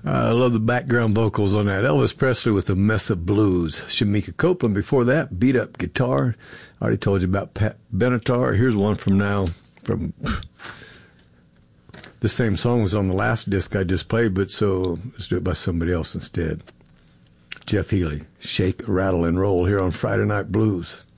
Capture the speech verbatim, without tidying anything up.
I love the background vocals on that. Elvis Presley with the Mesa Blues. Shamika Copeland before that, Beat Up Guitar. I already told you about Pat Benatar. Here's one from now. From the same song was on the last disc I just played, but so let's do it by somebody else instead. Jeff Healey, Shake, Rattle, and Roll here on Friday Night Blues.